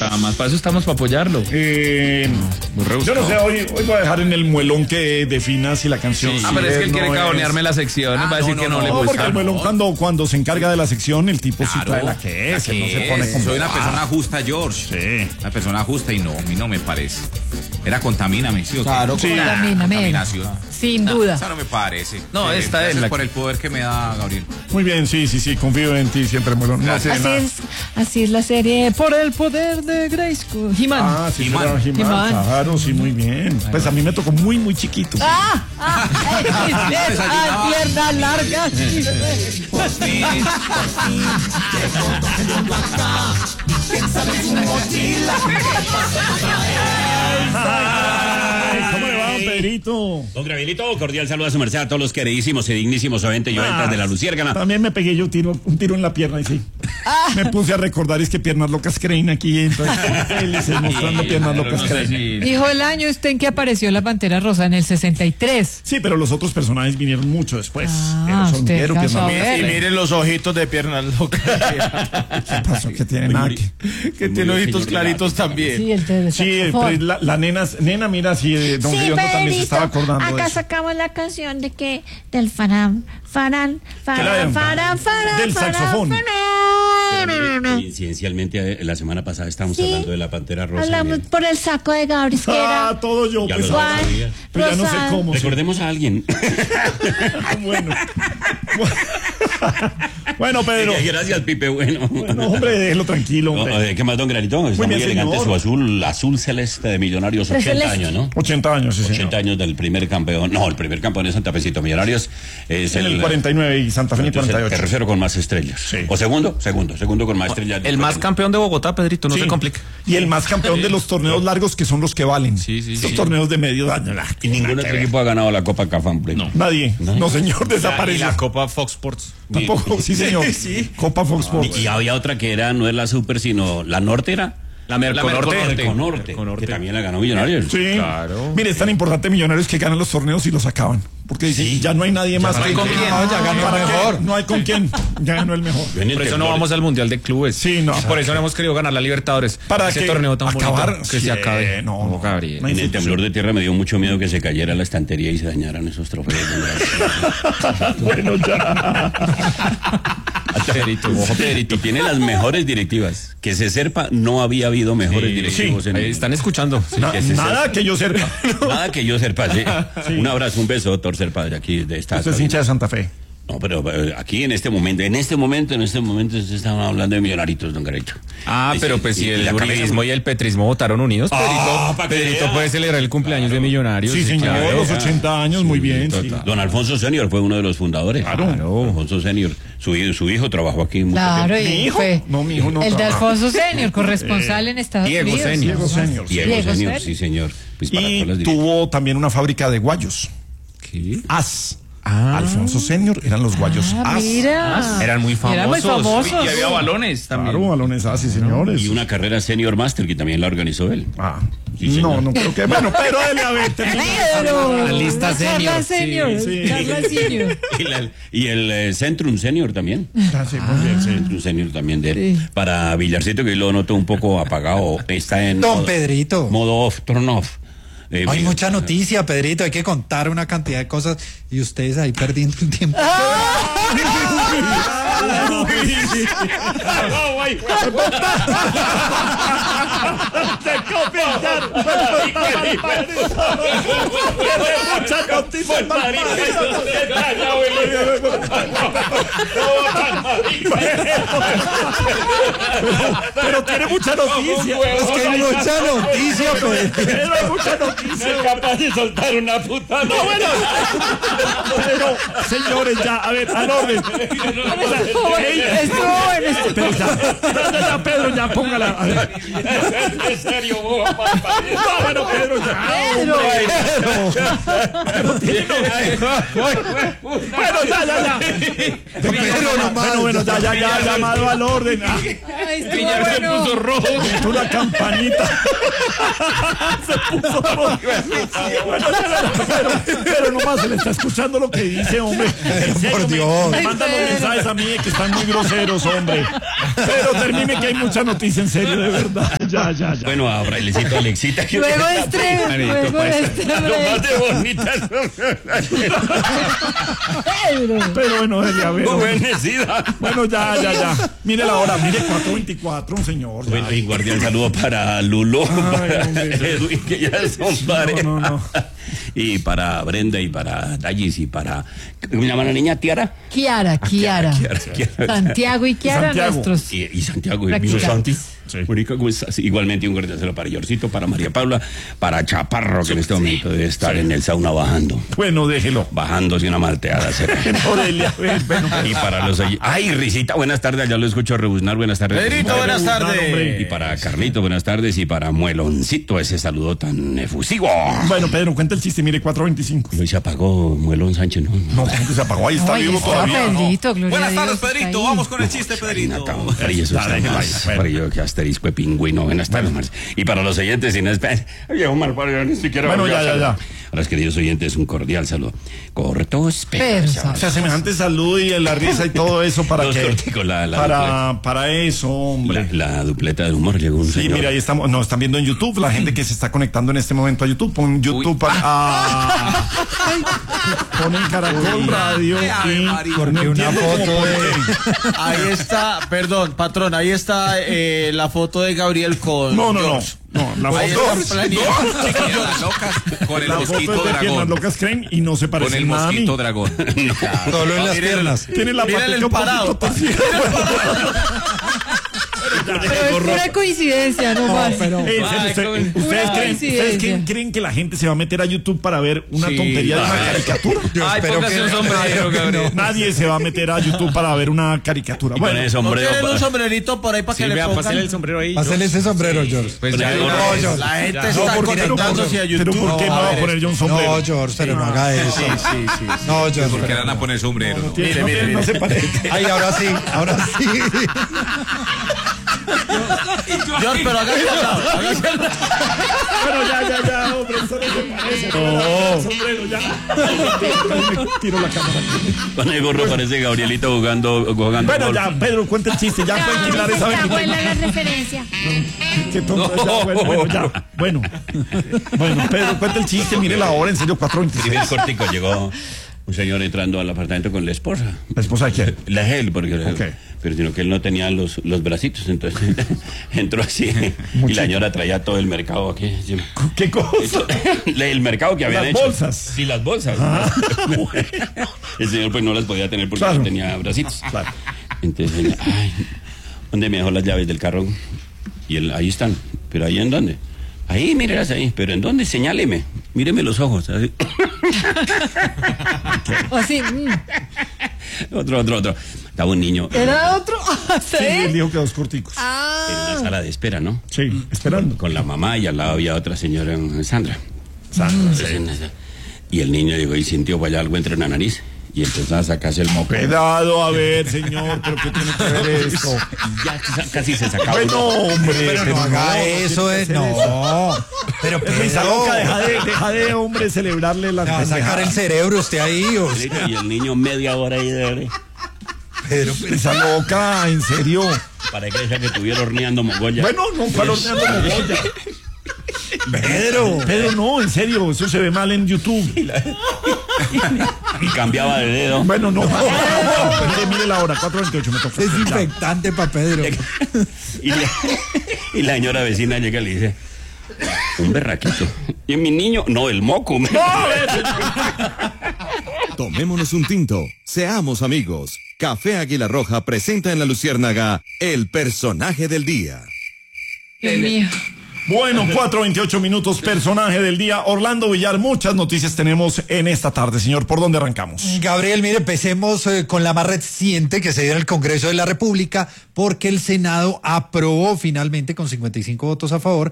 faltaba más. Para eso estamos, para apoyarlo. Yo no sé, hoy voy a dejar en el muelón que defina si la canción. Sí. Pero es que él quiere cagonearme la sección. Va a decir que no le gusta. Porque el muelón cuando se encarga de la sección, el tipo sí trae la que es. No se pone como... Soy una persona justa, George. Sí. Una persona justa y no, a mí no me parece. Era contamíname, ¿sí o qué? Claro, sí. Contaminación. Sin duda. Esa no me parece. No, esta es la por el poder que me da Gabriel. Muy bien, sí, confío en ti siempre, muelón. No sé nada. Así es la serie Por el poder de Grayskull. He-Man. Ah, sí, He-Man. He-Man. Claro, sí, muy bien. Pues a mí me tocó muy chiquito. Piernas largas. ¿Cómo le va, don Pedrito? Don Gabrielito, cordial saludo a su merced a todos los queridísimos y dignísimos oyentes y oyentas de la Luciérgana. También me pegué yo un tiro en la pierna y sí. Me puse a recordar, es que Piernas Locas creen aquí, entonces felices mostrando Piernas Locas creen. Dijo el año usted en que apareció la Pantera Rosa, en el 63. Sí, pero los otros personajes vinieron mucho después. Usted alcanzó a ver. Y miren los ojitos de Piernas Locas. ¿Qué pasó? Que tiene nada Que tiene ojitos claritos también. Sí, el de Sí, la nena, mira, sí, don Sí, Riondo también se Pedrito, estaba acordando de acá eso. sacamos la canción de que del farán, Del saxofón. Coincidencialmente, la semana pasada estábamos Sí. hablando de la Pantera Rosa. Hablamos por el saco de Gabriel, que era Todo yo, Ya pues lo ahora, sabía. pero ya no sé rosado. cómo. Recordemos a alguien. Bueno. Bueno, Pedro. Gracias, Pipe. Bueno. No, hombre, déjelo tranquilo, hombre. ¿Qué más, don Granito? Está muy bien, elegante señor. su azul celeste de Millonarios, 80 celeste. años, ¿no? 80 años, sí, 80 señor. años del primer campeón. No, el primer campeón es Santa Fecito Millonarios. Es En el 49 y Santa Fe en el entonces, 48. tercero con más estrellas. Sí. O segundo con más estrellas. El más campeón de Bogotá, Pedrito, no Sí. se complique. Y el más campeón de los torneos largos, que son los que valen. Sí, sí, Los sí. torneos de medio daño. Y ningún otro equipo ha ganado la Copa Cafam. No. Nadie. No, señor, Y desapareció. la Copa Fox Sports. Tampoco, sí, señor. Copa Fox Sports. Y había otra que era, no es la Super, sino la Norte era. La Merconorte. Que también la ganó Millonarios. Sí. Claro. Mire, es tan importante Millonarios que ganan los torneos y los acaban. Porque dicen, ya no hay nadie más. no hay con quién. Ya ganó el ¿Para qué? mejor. No hay con quién. Ya ganó el mejor. Yo en el Por eso no temblor- vamos al Mundial de Clubes. Sí, no. Por eso no hemos querido ganar la Libertadores. Para ese que torneo tan acabar, bonito que sí, se acabe. no, Gabriel. no. En el temblor de tierra me dio mucho miedo que se cayera la estantería y se dañaran esos trofeos. Bueno, ya. Pedrito, ojo, Pedrito. Y tiene las mejores directivas. Que se sepa, no había habido mejores directivos. Ahí están escuchando. Sí. Nada que yo sepa. Nada que yo sepa, sí. Un abrazo, un beso, doctor Serpa, de aquí, de esta. Usted es hincha de Santa Fe. No, pero aquí en este momento se estaban hablando de Millonaritos, don Garito. Pero pues si el la cabeza- uribismo y el petrismo votaron unidos, pa' que Pedrito vea. puede celebrar el cumpleaños de Millonarios. Sí, señor, claro. los 80 años, muy bien. Sí. Don Alfonso Senior fue uno de los fundadores. Claro. Alfonso Senior, su hijo trabajó aquí mucho Claro, tiempo. y ¿Mi hijo? fue No, mi hijo no el de trabaja. Alfonso Senior, corresponsal en Estados Diego Unidos. Senior. Diego Senior. Diego Diego Senior, Senior. sí, señor. Pues para Y todas las directivas. tuvo también una fábrica de guayos. ¿Qué? As. Alfonso Senior eran los guayos As. Mira. Eran muy famosos. Eran muy famosos. Y había balones también. Claro, balones As, sí, señores. Y una carrera Senior Master que también la organizó él. Ah, Sí, señor. no creo que. Bueno, pero debe haber terminado. Pero, La lista una charla senior, senior, sí. charla senior. Y el Centrum Senior también. Ah, sí, muy bien, sí. Centrum Senior también de él. Sí. Para Villarcito, que hoy lo noto un poco apagado. Está en Don modo, Pedrito. modo off, turn off. Hay mucha noticia, Pedrito, hay que contar una cantidad de cosas y ustedes ahí perdiendo el tiempo. Pero tiene mucha noticia. Es que hay mucha noticia, pues. Pero hay mucha noticia. Es capaz de soltar una puta. No, bueno. Pero, señores, ya, a ver, al orden. Estuvo bueno. Pero ya, Pedro, ya póngala. A ver. En serio, boba. bueno, Pedro, ya. Pedro. Bueno, ya. Bueno, ya, llamado al orden. Ay, estuvo Piñar se bueno. puso rojo. Metió una campanita. Se puso rojo. Bueno, pero nomás se le está escuchando lo que dice, hombre. En serio, por Dios. Me mandan los mensajes a mí que están muy groseros, hombre. Pero termine que hay mucha noticia, en serio, de verdad. Ya. Bueno, a Brailecito Alexita. Que Luego luego Lo más de bonitas. Pedro. Pero bueno, a ver. Bendecida. Bueno, ya. Mire la hora, mire 4:24, señor. Ya. Bueno, y guardián saludo para Lulo, para hombre. Edwin, que ya son pareja. No. Y para Brenda y para Dallis y para. ¿Cómo se llama la niña? ¿Tiara? Kiara. Kiara. Santiago y Kiara, Santiago. nuestros. Y Santiago y Practicantes. Santi. Sí. Marica, ¿cómo estás? Igualmente un guardián saludo para Yorcito, para María Paula, para Chaparro, que en este momento debe estar en el sauna bajando. Bueno, déjelo. Bajándose una malteada. Aurelia, bueno. Y para los... Ay, Risita, buenas tardes, ya lo escucho rebuznar, buenas tardes. Pedrito, buenas hombre. Y para Carlito, buenas tardes. Y para Mueloncito, ese saludo tan efusivo. Bueno, Pedro, cuenta el chiste, mire 4:25. Hoy se apagó Muelón Sánchez, ¿no? No, ¿cómo que se apagó? Ahí está Ay, vivo está todavía. Pedrito, gloria a Buenas Dios, tardes, está Pedrito. ahí. Vamos con el chiste, Pedrito. Eso está más frío que asterisco de pingüino. Buenas tardes, Marce. Y para los oyentes, sin esperar. Viejo malparido, ni siquiera. Bueno, ya. A los queridos oyentes, un cordial saludo. Cortos, pero. Pero, O sea, semejante salud y la risa y todo eso para Los que corticos, la para eso, hombre. La dupleta del humor llegó un Sí, señor. mira, ahí estamos, nos están viendo en YouTube, la gente que se está conectando en este momento a YouTube, pon YouTube ponen Caracol Radio Ave y María. no Porque una entiendo cómo foto de... ponen. Ahí está, perdón, patrón, ahí está la foto de Gabriel con No, George. la Ahí foto, está planilla. Piernas locas con el la foto mosquito es de Piernas dragón. Locas Crane y no se Con parece el nada a mí. mosquito dragón. Solo en las piernas. Tiene la Mírale patica el un poquito parado. torcida. Pero es pura coincidencia, no más. pero... En serio, Pura ¿Ustedes coincidencia. creen que la gente se va a meter a YouTube para ver una tontería de una caricatura? Yo Ay, espero póngase que un sombrero, Gabriel. Nadie se va a meter a YouTube para ver una caricatura. Y con Bueno, el ¿No sombrero. tienen un sombrerito por ahí para que le Silvia, pongan? pásale el sombrero ahí. Pásale ese sombrero, George. Pues ya, No, una vez. George. La gente Ya. está ¿por qué no? conectándose a YouTube. Pero ¿por qué me va a poner yo un sombrero? No, George, pero no haga eso. No, George. Porque pero van a no. poner sombrero. ¿no? No se parece. Ay, ahora sí. George, pero hágase al lado. Hágase al lado. Bueno, ya, hombre, eso no se parece. No. Sombrero, ya. Me tiro la cámara. Con el gorro parece Gabrielito jugando Bueno, golf. ya, Pedro, cuenta el chiste. Ya pueden quitar esa Ya ventana. vuela la referencia. Qué tonto. Ya, bueno, ya. Bueno, Pedro, cuenta el chiste. Mire la hora, en serio, 4:26. Primer cortico, llegó un señor entrando al apartamento con la esposa. ¿La esposa de quién? La él, porque Ok. pero sino que él no tenía los bracitos, entonces entró así y la señora traía todo el mercado aquí encima. ¿Qué cosa? El mercado que habían Las hecho. bolsas. Sí, las bolsas. El señor pues no las podía tener porque Claro. no tenía bracitos. Claro. Entonces, ay, ¿dónde me dejó las llaves del carro? Y él, ahí están. ¿Pero ahí en dónde? Ahí, mírelas ahí. ¿Pero en dónde? Señáleme. Míreme los ojos. Así. Así. Otro. Estaba un niño ¿Era otro? Sí, él dijo que dos corticos. en una sala de espera, ¿no? Sí, esperando. Con la mamá y al lado había otra señora, Sandra. Sandra. Y el niño llegó y sintió para allá algo entre la nariz y empezó a sacarse el moco. Cuidado, a ver, señor, pero ¿qué tiene que ver esto? Ya casi se sacaba un Bueno, ojo. hombre, Pero no haga eso, no. Pero Risa loca, deja de, hombre, celebrarle la va a sacar el cerebro usted ahí. Y el niño media hora ahí de Pero, Risa loca, en serio. para que ella que estuviera horneando mogolla. Bueno, no, ¿cuál horneando mogolla? Pedro, no, en serio, eso se ve mal en YouTube. Y cambiaba de dedo. Bueno, no. Mire la hora, 4:28, me toca. desinfectante para Pedro. Y la señora vecina llega y le dice, un berraquito. Y mi niño, no, el moco. Tomémonos un tinto, seamos amigos. Café Águila Roja presenta en La Luciérnaga el personaje del día. Dios mío. Bueno, 4:28 minutos, personaje del día, Orlando Villar. Muchas noticias tenemos en esta tarde, señor. ¿Por dónde arrancamos? Gabriel, mire, empecemos con la más reciente que se dio en el Congreso de la República, porque el Senado aprobó finalmente con 55 votos a favor,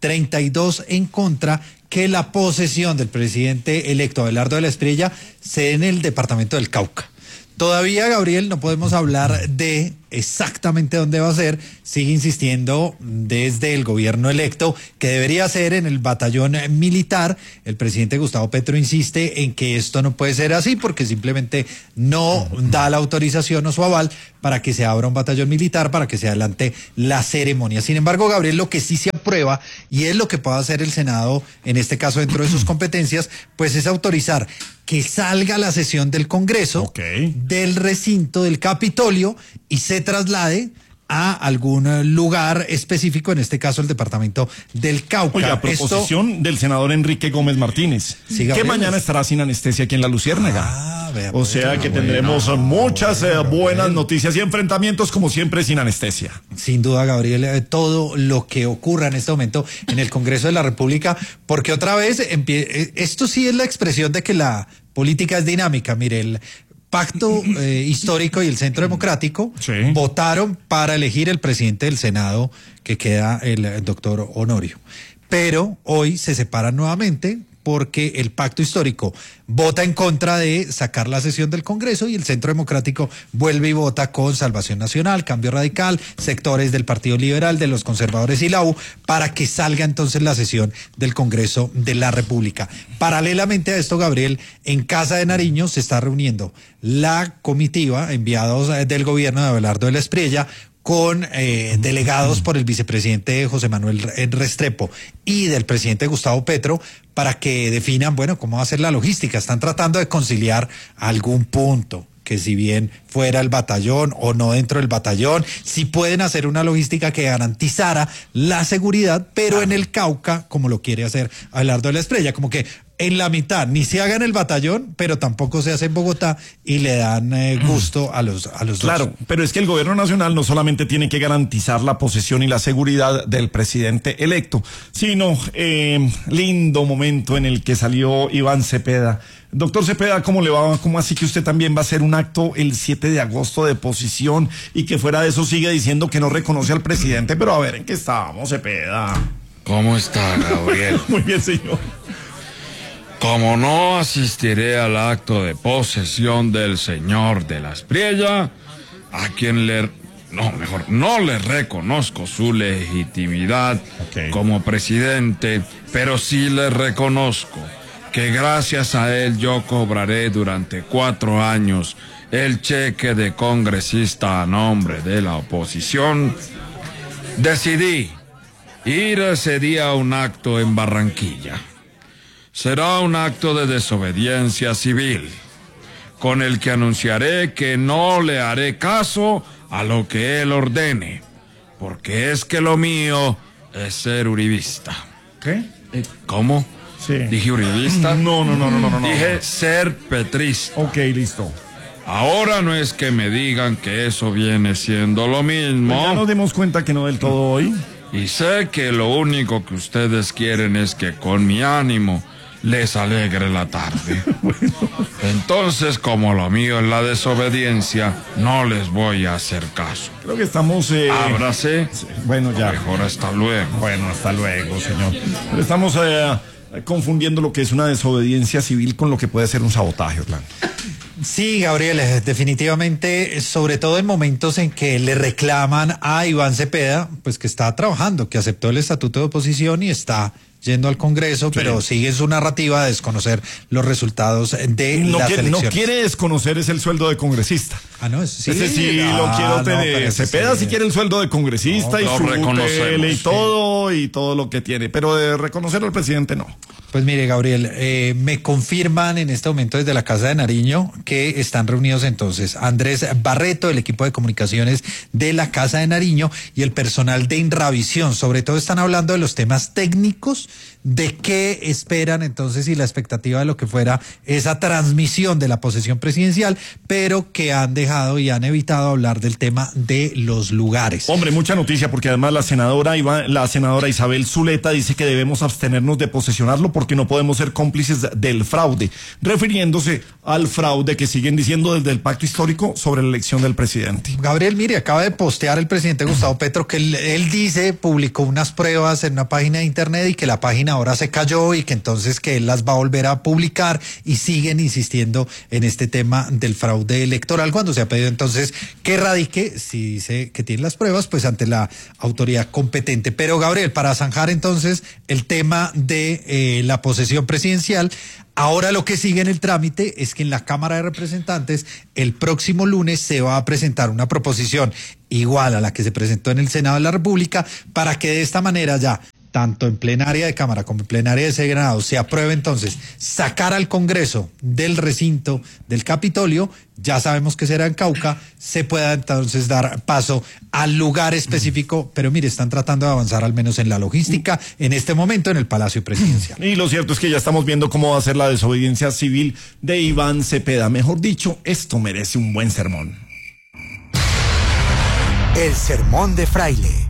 32 en contra, que la posesión del presidente electo Abelardo de la Espriella se dé en el departamento del Cauca. Todavía, Gabriel, no podemos hablar de exactamente dónde va a ser. Sigue insistiendo desde el gobierno electo que debería ser en el batallón militar. El presidente Gustavo Petro insiste en que esto no puede ser así porque simplemente no da la autorización o su aval para que se abra un batallón militar, para que se adelante la ceremonia. Sin embargo, Gabriel, lo que sí se aprueba, y es lo que puede hacer el Senado, en este caso dentro de sus competencias, pues es autorizar que salga la sesión del Congreso del recinto del Capitolio y se traslade a algún lugar específico, en este caso el departamento del Cauca. Oiga, proposición del senador Enrique Gómez Martínez, Sí, que mañana estará sin anestesia aquí en La Luciérnaga. Vea, o sea que tendremos muchas buenas noticias y enfrentamientos, como siempre, sin anestesia. Sin duda, Gabriel, todo lo que ocurra en este momento en el Congreso de la República, porque otra vez, esto sí es la expresión de que la política es dinámica. Mire, el Pacto Histórico y el Centro Democrático votaron para elegir el presidente del Senado, que queda el doctor Honorio. Pero hoy se separan nuevamente porque el Pacto Histórico vota en contra de sacar la sesión del Congreso y el Centro Democrático vuelve y vota con Salvación Nacional, Cambio Radical, sectores del Partido Liberal, de los conservadores y la U, para que salga entonces la sesión del Congreso de la República. Paralelamente a esto, Gabriel, en Casa de Nariño se está reuniendo la comitiva, enviados del gobierno de Abelardo de la Espriella, con delegados por el vicepresidente José Manuel Restrepo y del presidente Gustavo Petro, para que definan, bueno, cómo va a ser la logística. Están tratando de conciliar algún punto, que si bien fuera el batallón o no dentro del batallón, si pueden hacer una logística que garantizara la seguridad, pero en el Cauca, como lo quiere hacer Abelardo de la Espriella, como que en la mitad ni se haga en el batallón, pero tampoco se hace en Bogotá, y le dan gusto a los Claro, dos. pero es que el gobierno nacional no solamente tiene que garantizar la posesión y la seguridad del presidente electo, sino lindo momento en el que salió Iván Cepeda. Doctor Cepeda, ¿cómo le va? ¿Cómo así que usted también va a hacer un acto el 7 de agosto de posición y que fuera de eso sigue diciendo que no reconoce al presidente? Pero a ver, ¿en qué estábamos, Cepeda? ¿Cómo está, Gabriel? Muy bien, señor. Como no asistiré al acto de posesión del señor de la Espriella, a quien no le reconozco su legitimidad como presidente, pero sí le reconozco que gracias a él yo cobraré durante 4 años el cheque de congresista a nombre de la oposición. Decidí ir ese día a un acto en Barranquilla. Será un acto de desobediencia civil, con el que anunciaré que no le haré caso a lo que él ordene, porque es que lo mío es ser uribista. ¿Qué? ¿Cómo? Sí. ¿Dije uribista? No. Dije ser petrista. Ok, listo. Ahora no es que me digan que eso viene siendo lo mismo. Pues ya nos dimos cuenta que no del todo hoy. Y sé que lo único que ustedes quieren es que con mi ánimo les alegre la tarde. Entonces, como lo mío es la desobediencia, no les voy a hacer caso. Creo que estamos... Ábrase. Bueno, ya. Mejor hasta luego. Bueno, hasta luego, señor. Pero estamos confundiendo lo que es una desobediencia civil con lo que puede ser un sabotaje, Orlando. Sí, Gabriel, definitivamente, sobre todo en momentos en que le reclaman a Iván Cepeda, pues que está trabajando, que aceptó el estatuto de oposición y está yendo al Congreso, pero sigue su narrativa de desconocer los resultados de las elecciones. No quiere desconocer es el sueldo de congresista. Ah, no, eso sí. Ese sí lo quiero tener. Cepeda sí quiere el sueldo de congresista y su tele y todo lo que tiene, pero de reconocer al presidente no. Pues mire, Gabriel, me confirman en este momento desde la Casa de Nariño que están reunidos entonces Andrés Barreto, el equipo de comunicaciones de la Casa de Nariño y el personal de Inravisión. Sobre todo están hablando de los temas técnicos de qué esperan entonces y la expectativa de lo que fuera esa transmisión de la posesión presidencial, pero que han dejado y han evitado hablar del tema de los lugares. Hombre, mucha noticia, porque además la senadora Isabel Zuleta dice que debemos abstenernos de posesionarlo porque no podemos ser cómplices del fraude, refiriéndose al fraude que siguen diciendo desde el pacto histórico sobre la elección del presidente. Gabriel, mire, acaba de postear el presidente Gustavo Petro que él dice, publicó unas pruebas en una página de internet y que la página ahora se cayó y que entonces que él las va a volver a publicar, y siguen insistiendo en este tema del fraude electoral cuando se ha pedido entonces que radique, si dice que tiene las pruebas, pues ante la autoridad competente. Pero Gabriel, para zanjar entonces el tema de la posesión presidencial, ahora lo que sigue en el trámite es que en la Cámara de Representantes el próximo lunes se va a presentar una proposición igual a la que se presentó en el Senado de la República, para que de esta manera ya, tanto en plenaria de Cámara como en plenaria de Senado, se apruebe entonces sacar al Congreso del recinto del Capitolio, ya sabemos que será en Cauca, se pueda entonces dar paso al lugar específico, pero mire, están tratando de avanzar al menos en la logística en este momento en el Palacio Presidencial. Y lo cierto es que ya estamos viendo cómo va a ser la desobediencia civil de Iván Cepeda. Mejor dicho, esto merece un buen sermón. El sermón de Fraile.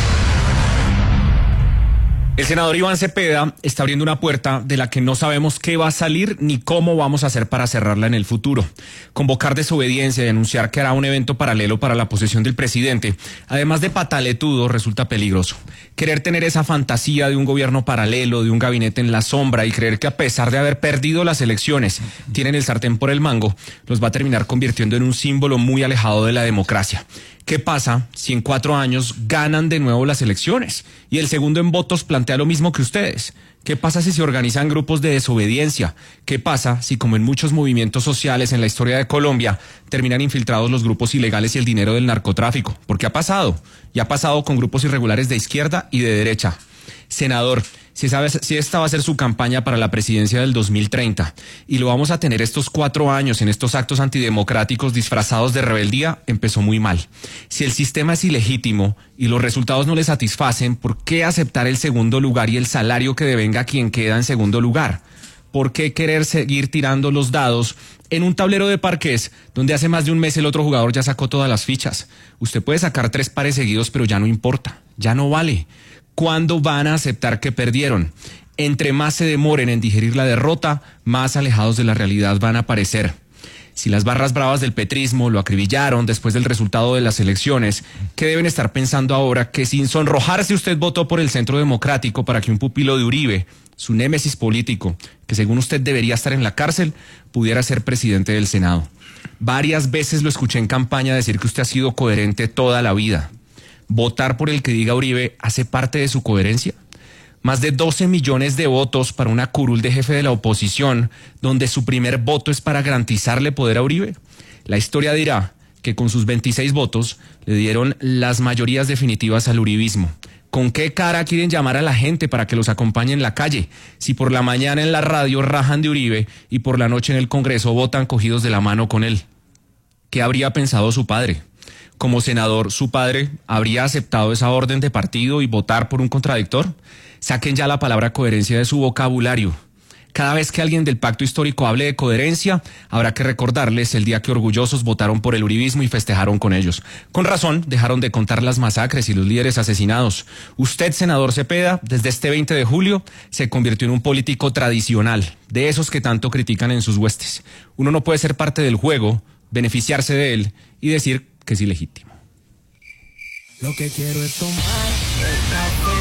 El senador Iván Cepeda está abriendo una puerta de la que no sabemos qué va a salir ni cómo vamos a hacer para cerrarla en el futuro. Convocar desobediencia y anunciar que hará un evento paralelo para la posesión del presidente, además de pataletudo, resulta peligroso. Querer tener esa fantasía de un gobierno paralelo, de un gabinete en la sombra, y creer que a pesar de haber perdido las elecciones, tienen el sartén por el mango, los va a terminar convirtiendo en un símbolo muy alejado de la democracia. ¿Qué pasa si en 4 años ganan de nuevo las elecciones y el segundo en votos plantea lo mismo que ustedes? ¿Qué pasa si se organizan grupos de desobediencia? ¿Qué pasa si, como en muchos movimientos sociales en la historia de Colombia, terminan infiltrados los grupos ilegales y el dinero del narcotráfico? Porque ha pasado, y ha pasado con grupos irregulares de izquierda y de derecha. Senador, si esta va a ser su campaña para la presidencia del 2030 y lo vamos a tener estos 4 años en estos actos antidemocráticos disfrazados de rebeldía, empezó muy mal. Si el sistema es ilegítimo y los resultados no le satisfacen, ¿por qué aceptar el segundo lugar y el salario que devenga a quien queda en segundo lugar? ¿Por qué querer seguir tirando los dados en un tablero de parqués donde hace más de un mes el otro jugador ya sacó todas las fichas? Usted puede sacar 3 pares seguidos, pero ya no importa, ya no vale. ¿Cuándo van a aceptar que perdieron? Entre más se demoren en digerir la derrota, más alejados de la realidad van a parecer. Si las barras bravas del petrismo lo acribillaron después del resultado de las elecciones, ¿qué deben estar pensando ahora que sin sonrojarse usted votó por el Centro Democrático para que un pupilo de Uribe, su némesis político, que según usted debería estar en la cárcel, pudiera ser presidente del Senado? Varias veces lo escuché en campaña decir que usted ha sido coherente toda la vida. ¿Votar por el que diga Uribe hace parte de su coherencia? Más de 12 millones de votos para una curul de jefe de la oposición, donde su primer voto es para garantizarle poder a Uribe. La historia dirá que con sus 26 votos le dieron las mayorías definitivas al uribismo. ¿Con qué cara quieren llamar a la gente para que los acompañe en la calle? Si por la mañana en la radio rajan de Uribe y por la noche en el Congreso votan cogidos de la mano con él. ¿Qué habría pensado su padre? Como senador, ¿su padre habría aceptado esa orden de partido y votar por un contradictor? Saquen ya la palabra coherencia de su vocabulario. Cada vez que alguien del pacto histórico hable de coherencia, habrá que recordarles el día que orgullosos votaron por el uribismo y festejaron con ellos. Con razón, dejaron de contar las masacres y los líderes asesinados. Usted, senador Cepeda, desde este 20 de julio, se convirtió en un político tradicional, de esos que tanto critican en sus huestes. Uno no puede ser parte del juego, beneficiarse de él y decir que es ilegítimo. Lo que quiero es tomar el café.